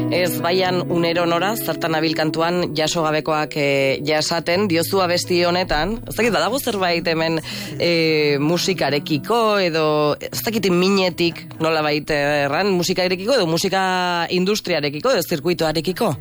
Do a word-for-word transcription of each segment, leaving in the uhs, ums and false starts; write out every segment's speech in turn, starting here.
Ez baian unero nora, zertan abil kantuan jaso gabekoak e, jasaten, diozu abesti honetan, ez dakit badago zerbait hemen e, musikarekiko, edo ez dakit minetik nola baita erran, musikarekiko edo musika industriarekiko, edo zirkuitoarekiko?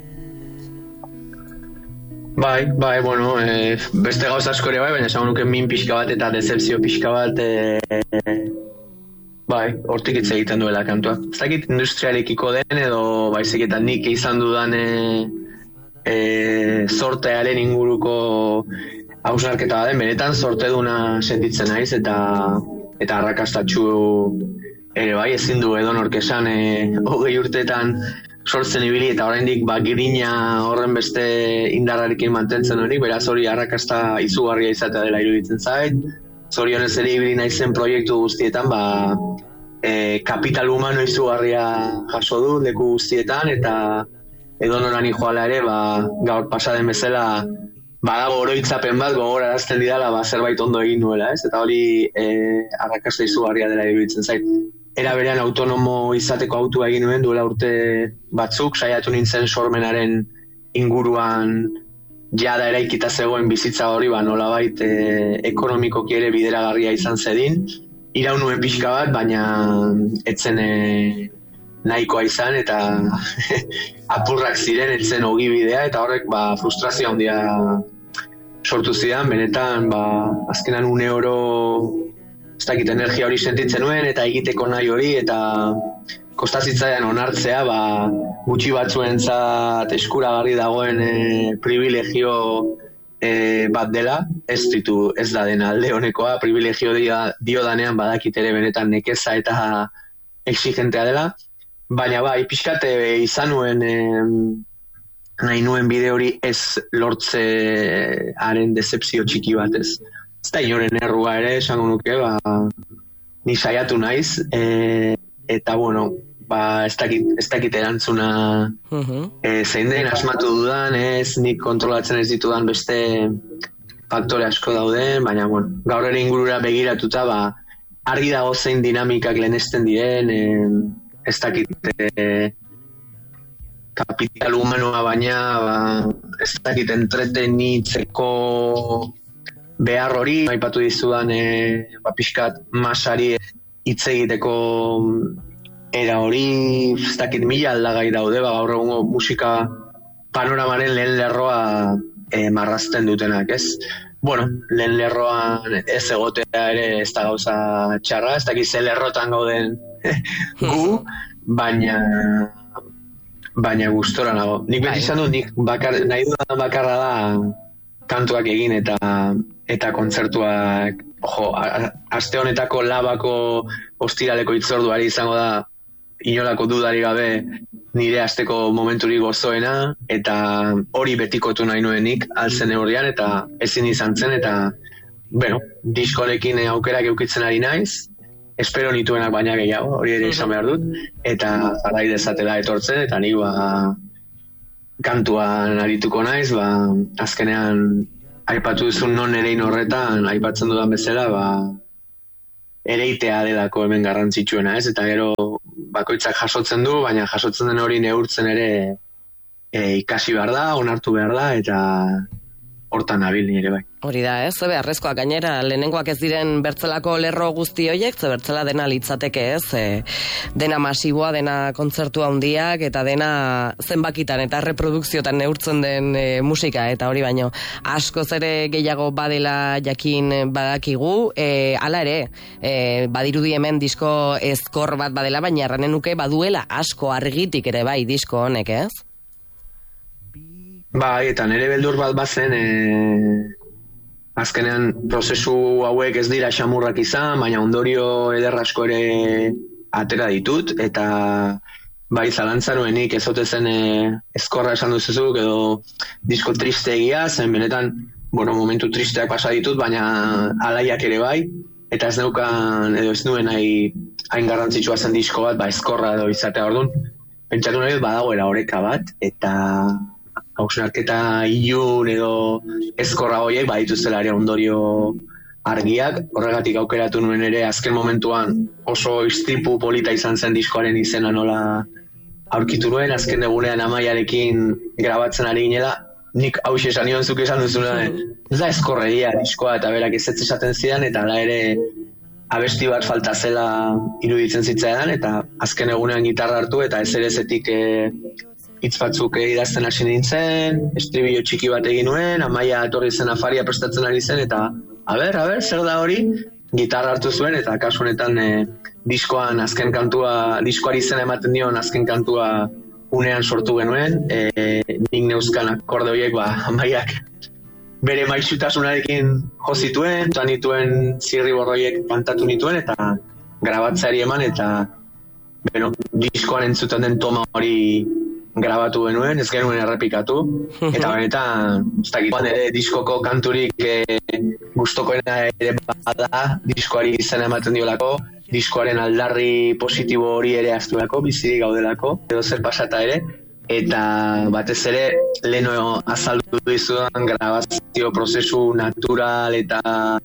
Bai, bai, bueno, e, beste gauz asko ere bai, baina esan nuke min pixka bat eta decepzio pixka bat, e, bai, hortik hitz egiten duela kantua. Ez dakit industriarekiko den edo baizik eta nik izan dudan e, e, sortearen inguruko hausnarketa baden, benetan sorteduna sentitzen naiz eta eta arrakastatsu ere bai, ezin du edonork esan e, hogei urteetan sortzen ibili eta oraindik ba grina horren beste indarrarekin mantentzen hori, beraz hori arrakasta izugarria izatea dela iruditzen zait. Zorionez ere ibili naizen proiektu guztietan, ba, e, kapital humano izugarria jaso du leku guztietan, eta edonoran joala ere, ba, gaur pasaden bezala, badago oroitzapen bat gogorarazten didala, ba, zerbait ondo egin nuela, ez? Eta hori e, arrakasta izugarria dela iruditzen zait. Era berean autonomo izateko autua egin nuen duela urte batzuk, saiatu nintzen sormenaren inguruan jada eraikita zegoen bizitza hori, ba, nolabait e, ekonomikoki ere bideragarria izan zedin. Iraun nuen pixka bat, baina etzen e, nahikoa izan eta apurrak ziren, etzen ogibidea, eta horrek ba, frustrazio handia sortu zidan, benetan ba, azkenan une oro ez dakit energia hori sentitzen nuen, eta egiteko nahi hori, eta kostazitzaian onartzea, ba, gutxi batzuentzat eskuragarri dagoen e, privilegio e, bat dela, ez ditu, ez da dena alde honekoa, privilegio dio, dio danean badakit ere benetan nekeza eta exigentea dela, baina bai, pixkate izan nuen e, nahi nuen bide hori ez lortzearen decepzio txiki bat ez. Ez da inoren errua ere, esango nuke, ba, ni saiatu naiz, e, eta bueno, ba, ez dakit, ez dakit erantzuna uh-huh. e, zein den asmatu dudan, ez nik kontrolatzen ez ditudan beste faktore asko dauden, baina bueno, gaur ere ingurura begiratuta, ba, argi dago zein dinamikak lehenesten diren, e, ez dakit e, kapital humanoa baina, ba, ez dakit entretenitzeko behar hori, aipatu dizudan e, ba, pixkat masari hitz egiteko era hori, ez dakit mila aldagai daude, ba, gaur egungo musika panoramaren lehen lerroa e, marrazten dutenak, ez? Bueno, lehen lerroan ez egotea ere ez da gauza txarra, ez dakit ze lerrotan gauden gu, baina baina gustora nago. Nik beti izan dut, nik bakar, nahi dudan bakarra da kantuak egin eta eta kontzertuak, ojo, aste honetako labako ostiraleko hitzorduari izango da inolako dudari gabe nire asteko momenturik gozoena, eta hori betikotu nahi nuenik altzen neurrian, eta ezin izan zen, eta bueno, diskonekin aukerak eukitzen ari naiz, espero nituenak baina gehiago, hori ere izan behar dut, eta jarrai dezatela etortzen, eta nik ba kantuan arituko naiz, ba, azkenean aipatu duzun non erein horretan, aipatzen dudan bezala, ba, ereitea delako hemen garrantzitsuena, ez? Eta gero bakoitzak jasotzen du, baina jasotzen den hori neurtzen ere e, ikasi behar da, onartu behar da, eta hortan nabil nire bai. Hori da, ez? Ze beharrezkoa gainera, lehenengoak ez diren bertzelako lerro guzti horiek, ze bertzela dena litzateke, ez? E, dena masiboa, dena kontzertu handiak, eta dena zenbakitan eta reprodukziotan neurtzen den e, musika, eta hori baino askoz ere gehiago badela jakin badakigu, e, ala ere, e, badirudi hemen disko ezkor bat badela, baina erranen nuke baduela asko argitik ere bai disko honek, ez? Bai, eta nire beldur bat bazen, e, azkenean prozesu hauek ez dira xamurrak izan, baina ondorio ederrasko ere atera ditut, eta bai zalantza nuenik ez ote zen e, ezkorra esan duzuzuk, edo disko triste egia, zen benetan, bueno, momentu tristeak pasa ditut, baina alaiak ere bai, eta ez neukan, edo ez nuen nahi hain garrantzitsua zen disko bat, ba ezkorra edo izatea orduan, pentsatu nahi badagoela oreka bat, eta hausnarketa ilun edo ezkorra horiek badituzela ere ondorio argiak, horregatik aukeratu nuen ere azken momentuan oso istripu polita izan zen diskoaren izena nola aurkitu nuen, azken egunean Amaiarekin grabatzen ari ginela, nik hauxe esan nion zuk esan duzuna, ez da eskorreria diskoa, eta berak ez ez esaten zidan, eta ala ere abesti bat falta zela iruditzen zitzaidan, eta azken egunean gitarra hartu, eta ez ere zetik e, hitz batzuk idazten hasi nintzen, estribillo txiki bat egin nuen, Amaia etorri zen afaria prestatzen ari zen, eta a ber, a ber, zer da hori, gitarra hartu zuen, eta kasu honetan e, diskoan azken kantua, diskoari izena ematen dion azken kantua unean sortu genuen, e, nik neuzkan akorde horiek, ba, Amaiak bere maixutasunarekin jo zituen, eta nituen zirriborroiek pantatu nituen, eta grabatzeari eman, eta bueno, diskoan entzuten den toma hori grabatu genuen, ez genuen errepikatu, eta benetan, ez dakit, ere diskoko kanturik e, gustokoena ere bada, diskoari izena ematen diolako, diskoaren aldarri positibo hori ere aztuelako, bizirik gaudelako, edo zer pasata ere, eta batez ere leheno azaldu dizudan grabazio prozesu natural eta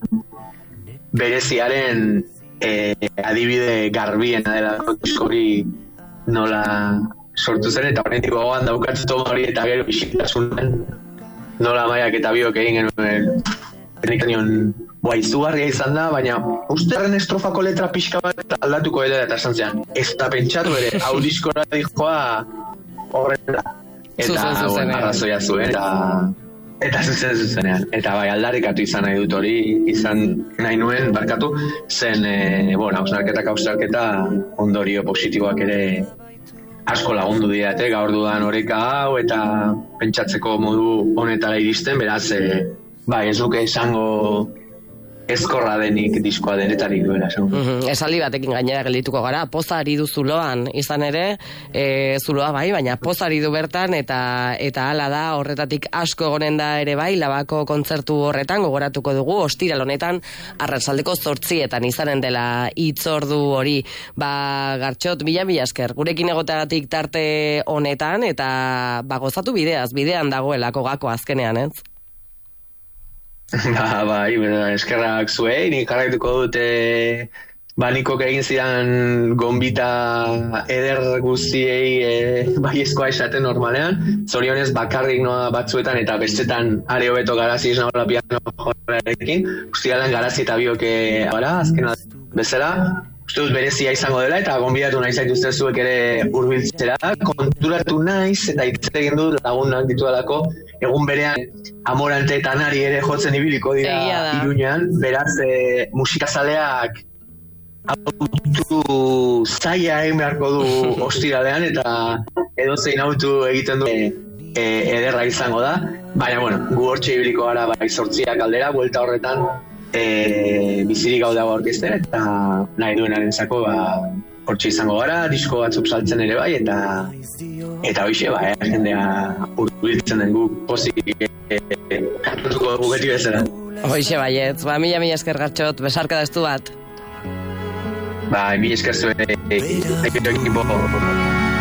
bereziaren e, adibide garbiena delako diskori nola sortu zen, eta horretik gogoan daukatzu toma hori eta gero bisitasunen nola Amaiak eta biok egin genuen nion, boa, izugarria izan da, baina usterren estrofako letra pixka bat aldatuko ere eta esan zean, ez da pentsatu ere, hau diskora dijoa horrela, eta bueno, arrazoia zuen, eta eta zuzen zuzenean, eta bai aldarrikatu izan nahi dut hori, izan nahi nuen, barkatu, zen, e, bueno, hausnarketa hausnarketa ondorio positiboak ere asko lagundu diate, gaur dudan oreka hau, eta pentsatzeko modu honetara iristen, beraz, e, bai, ez duke esango ezkorra denik diskoa denetari duela. Mm-hmm. Esaldi batekin gainera geldituko gara, poza ari du zuloan, izan ere, e, zuloa bai, baina poza ari du bertan, eta eta hala da, horretatik asko egonen da ere bai, Labako kontzertu horretan, gogoratuko dugu, ostiral honetan, arratsaldeko zortzietan izanen dela hitzordu hori, ba, Gartxot, mila mila esker, gurekin egoteagatik tarte honetan, eta ba, gozatu bideaz, bidean dagoelako Gako azkenean, ez? Ba, bai, eskerrak zuei, nik jarraituko dute banikok egin zidan gonbita eder guztiei e, baiezkoa esaten normalean, zorionez bakarrik noa batzuetan eta bestetan are hobeto garazi ez nagoela piano jorarekin, ustialan garazi eta bioke bara, azken bezala, uste dut berezia izango dela eta gonbidatu nahi zaituzte zuek ere hurbiltzera, konturatu naiz eta hitz egin dut lagunak ditudalako, egun berean Amorante eta Nari ere jotzen ibiliko dira Iruñan, beraz e, musikazaleak autu zaila egin beharko du ostiralean eta edozein autu egiten du e, e, ederra izango da, baina bueno, gu hortxe ibiliko gara bai zortziak aldera, buelta horretan e, bizirik gaude hau orkestea eta nahi duenarentzako ba, hortxe izango gara, disko batzuk saltzen ere bai, eta eta hoxe, ba, eh, jendea urbiltzen den guk pozik kantuko dugu beti bezala. Hoxe baietz, ba, mila mila esker Gartxot, besarka da estu bat. Ba, mila esker zuen, ekipo.